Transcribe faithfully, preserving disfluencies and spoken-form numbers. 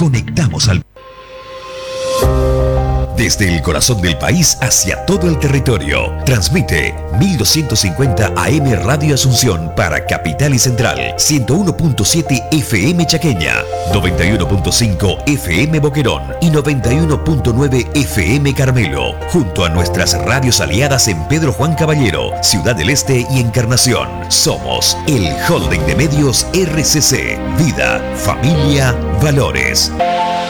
Conectamos al... Desde el corazón del país hacia todo el territorio. Transmite mil doscientos cincuenta A M Radio Asunción para Capital y Central. ciento uno punto siete F M Chaqueña. noventa y uno punto cinco F M Boquerón. Y noventa y uno punto nueve F M Carmelo. Junto a nuestras radios aliadas en Pedro Juan Caballero, Ciudad del Este y Encarnación. Somos el Holding de Medios R C C. Vida, familia, valores.